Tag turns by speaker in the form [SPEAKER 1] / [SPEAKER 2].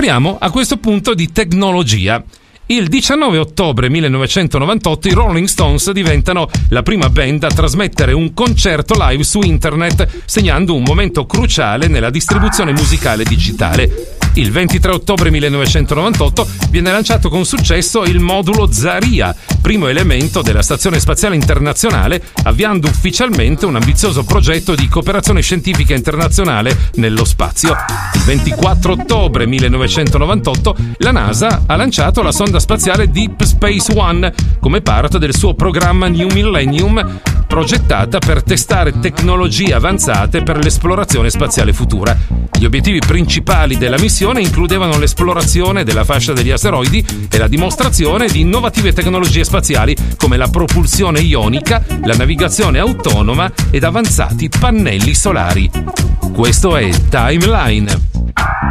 [SPEAKER 1] Parliamo a questo punto di tecnologia. Il 19 ottobre 1998 i Rolling Stones diventano la prima band a trasmettere un concerto live su internet, segnando un momento cruciale nella distribuzione musicale digitale. Il 23 ottobre 1998 viene lanciato con successo il modulo Zarya, primo elemento della Stazione Spaziale Internazionale, avviando ufficialmente un ambizioso progetto di cooperazione scientifica internazionale nello spazio. Il 24 ottobre 1998 la NASA ha lanciato la sonda spaziale Deep Space One come parte del suo programma New Millennium, progettata per testare tecnologie avanzate per l'esplorazione spaziale futura. Gli obiettivi principali della missione includevano l'esplorazione della fascia degli asteroidi e la dimostrazione di innovative tecnologie spaziali come la propulsione ionica, la navigazione autonoma ed avanzati pannelli solari. Questo è Timeline.